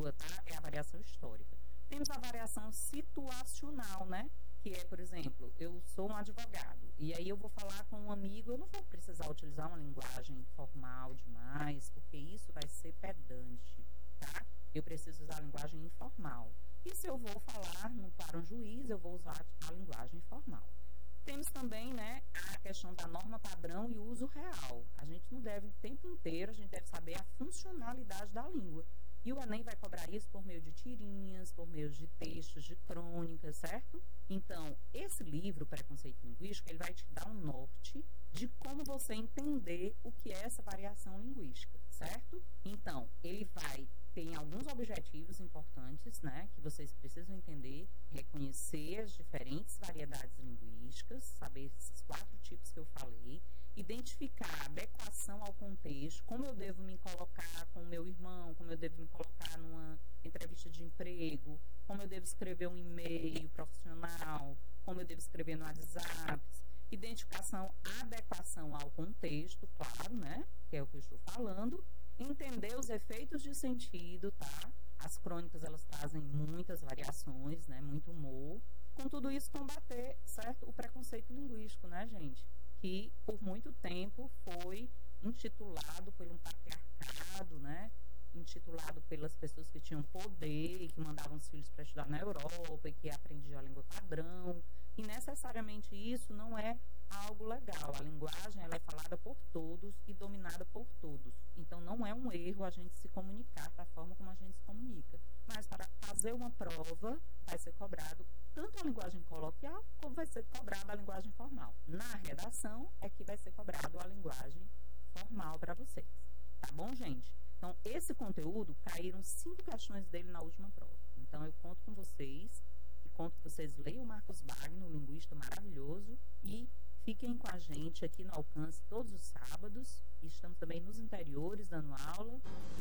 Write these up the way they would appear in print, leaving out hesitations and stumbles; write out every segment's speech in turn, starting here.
língua, tá? É a variação histórica. Temos a variação situacional, né? Que é, por exemplo, eu sou um advogado e aí eu vou falar com um amigo, eu não vou precisar utilizar uma linguagem formal demais, porque isso vai ser pedante, tá? Eu preciso usar a linguagem informal. E se eu vou falar para um juiz, eu vou usar a linguagem formal. Temos também, né, a questão da norma padrão e uso real. A gente não deve, o tempo inteiro, a gente deve saber a funcionalidade da língua. E o Enem vai cobrar isso por meio de tirinhas, por meio de textos, de crônicas, certo? Então, esse livro, Preconceito Linguístico, ele vai te dar um norte de como você entender o que é essa variação linguística, certo? Então, ele tem alguns objetivos importantes, né, que vocês precisam entender, reconhecer as diferentes variedades linguísticas, saber esses 4 tipos que eu falei, identificar a adequação ao contexto, como eu devo me colocar com o meu irmão, como eu devo me colocar numa entrevista de emprego, como eu devo escrever um e-mail profissional, como eu devo escrever no WhatsApp, identificação, adequação ao contexto, claro, né, que é o que eu estou falando, entender os efeitos de sentido, tá? As crônicas, elas trazem muitas variações, né, muito humor. Com tudo isso, combater, certo, o preconceito linguístico, né, gente? Que por muito tempo foi intitulado por um patriarcado, né? Intitulado pelas pessoas que tinham poder e que mandavam os filhos para estudar na Europa e que aprendiam a língua padrão. E necessariamente isso não é algo legal. A linguagem, ela é falada por todos e dominada por todos. Então não é um erro a gente se comunicar da forma como a gente se comunica. Mas para fazer uma prova vai ser cobrado tanto a linguagem coloquial como vai ser cobrada a linguagem formal. Na redação é que vai ser cobrado a linguagem formal para vocês. Tá bom, gente? Então, esse conteúdo, caíram 5 questões dele na última prova. Então, eu conto com vocês, e conto que vocês leiam o Marcos Wagner, um linguista maravilhoso, e fiquem com a gente aqui no Alcance todos os sábados. E estamos também nos interiores, dando aula.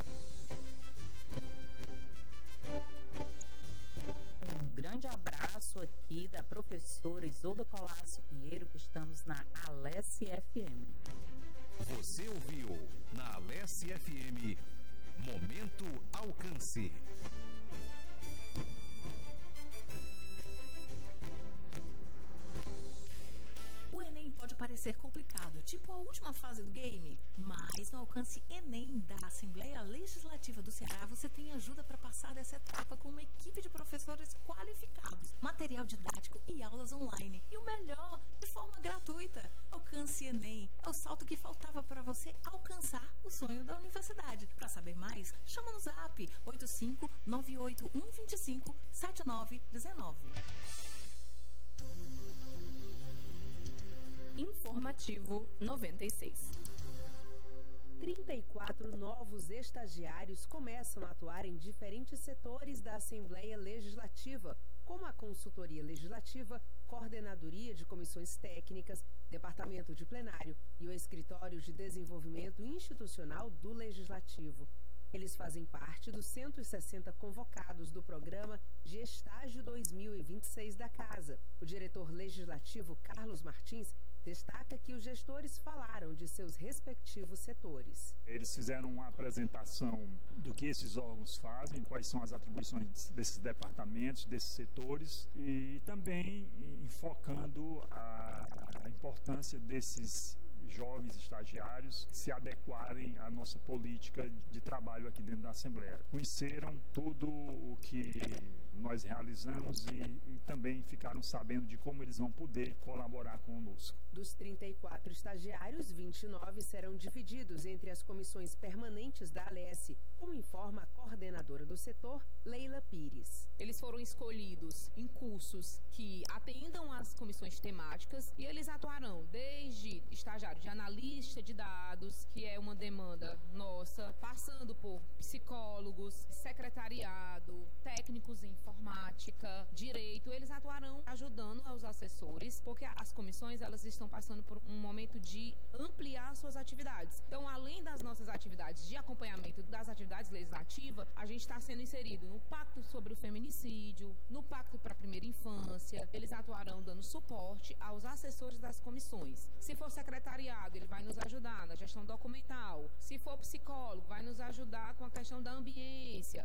Um grande abraço aqui da professora Isolda Colasso Pinheiro, que estamos na Alesse FM. Você ouviu na Alesse FM Momento Alcance. O Enem pode parecer complicado, tipo a última fase do game, mas no Alcance Enem da Assembleia Legislativa do Ceará você tem ajuda para passar dessa etapa com uma equipe de professores qualificados, material didático e aulas online. E o melhor, de forma gratuita. Alcance Enem é o salto que faltava para você alcançar o sonho da universidade. Para saber mais, chama no zap 85981257919. Informativo 96. 34 novos estagiários começam a atuar em diferentes setores da Assembleia Legislativa, como a Consultoria Legislativa, Coordenadoria de Comissões Técnicas, Departamento de Plenário e o Escritório de Desenvolvimento Institucional do Legislativo. Eles fazem parte dos 160 convocados do programa de Estágio 2026 da Casa. O diretor legislativo, Carlos Martins, destaca que os gestores falaram de seus respectivos setores. Eles fizeram uma apresentação do que esses órgãos fazem, quais são as atribuições desses departamentos, desses setores, e também enfocando a importância desses jovens estagiários se adequarem à nossa política de trabalho aqui dentro da Assembleia. Conheceram tudo o que nós realizamos e também ficaram sabendo de como eles vão poder colaborar conosco. Dos 34 estagiários, 29 serão divididos entre as comissões permanentes da ALESE, como informa a coordenadora do setor, Leila Pires. Eles foram escolhidos em cursos que atendam às comissões temáticas e eles atuarão desde estagiário de analista de dados, que é uma demanda nossa, passando por psicólogos, secretariado, técnicos em informática, direito. Eles atuarão ajudando aos assessores, porque as comissões elas estão passando por um momento de ampliar suas atividades. Então, além das nossas atividades de acompanhamento das atividades legislativas, a gente está sendo inserido no Pacto sobre o Feminicídio, no Pacto para a Primeira Infância. Eles atuarão dando suporte aos assessores das comissões. Se for secretariado, ele vai nos ajudar na gestão documental. Se for psicólogo, vai nos ajudar com a questão da ambiência, da questão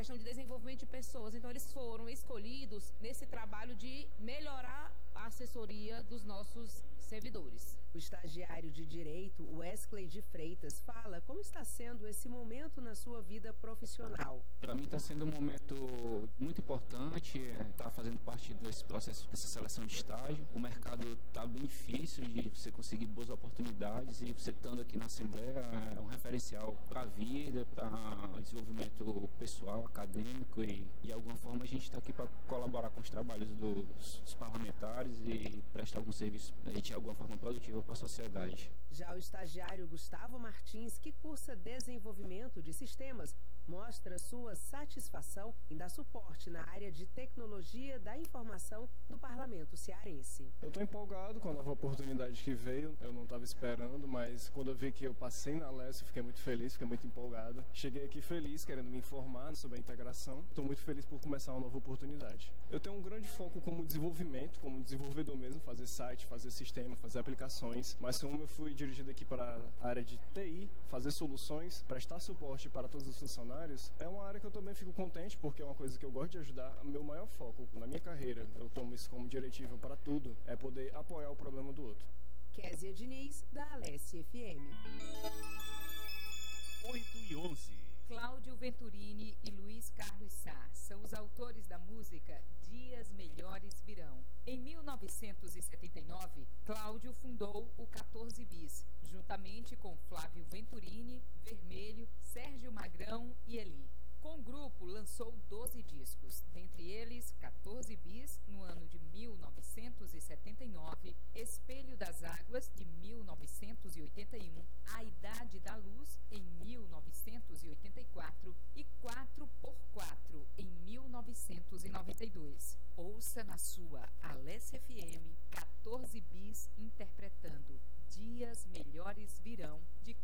questão de desenvolvimento de pessoas. Então, eles foram escolhidos nesse trabalho de melhorar a assessoria dos nossos servidores. O estagiário de Direito, Wesley de Freitas, fala como está sendo esse momento na sua vida profissional. Para mim está sendo um momento muito importante, estar fazendo parte desse processo, dessa seleção de estágio. O mercado está bem difícil de você conseguir boas oportunidades e você estando aqui na Assembleia é um referencial para a vida, para o desenvolvimento pessoal, acadêmico e de alguma forma a gente está aqui para colaborar com os trabalhos dos parlamentares e prestar algum serviço de alguma forma produtiva para a sociedade. Já o estagiário Gustavo Martins, que cursa Desenvolvimento de Sistemas, mostra sua satisfação em dar suporte na área de tecnologia da informação do Parlamento cearense. Eu estou empolgado com a nova oportunidade que veio. Eu não estava esperando, mas quando eu vi que eu passei na LES, eu fiquei muito feliz, fiquei muito empolgado. Cheguei aqui feliz, querendo me informar sobre a integração. Estou muito feliz por começar uma nova oportunidade. Eu tenho um grande foco como desenvolvimento, como desenvolvedor mesmo, fazer site, fazer sistema, fazer aplicações, mas como eu fui dirigido aqui para a área de TI, fazer soluções, prestar suporte para todos os funcionários, é uma área que eu também fico contente, porque é uma coisa que eu gosto de ajudar. O meu maior foco na minha carreira, eu tomo isso como diretivo para tudo, é poder apoiar o problema do outro. Kézia Diniz, da Alesse FM. 8:11. Cláudio Venturini e Luiz Carlos Sá são os autores da música Dias Melhores Virão. Em 1979, Cláudio fundou o 14 Bis, juntamente com Flávio Venturini, Vermelho, Sérgio Magrão e Eli. Com o grupo, lançou 12 discos, dentre eles 14 Bis, no ano de 1979, Espelho das Águas, de 1981, A Idade da Luz, em 1984 e 4x4, em 1992. Ouça na sua Alesse FM 14 Bis interpretando Dias Melhores Virão, de